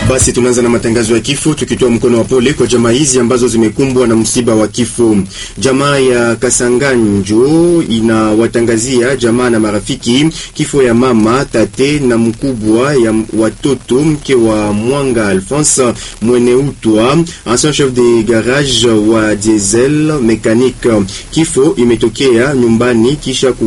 Basi tunaanza na matangazo ya kifo tukitoa mkono wa pole kwa jamaa hizi ambazo zimekumbwa na msiba wa kifo. Jamaa ya Kasanganjo inawatangazia jamaa na marafiki kifo ya mama, tate na mkubwa ya watoto mke wa Mwanga Alphonse Mweneutwa, ancien chef de garage wa diesel mécanique. Kifo imetokea nyumbani kisha